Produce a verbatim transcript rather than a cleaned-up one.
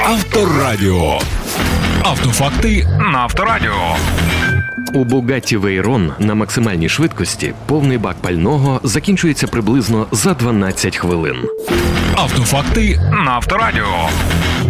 Авторадіо. Автофакти на Авторадіо. У Bugatti Veyron на максимальній швидкості повний бак пального закінчується приблизно за дванадцять хвилин. Автофакти на Авторадіо.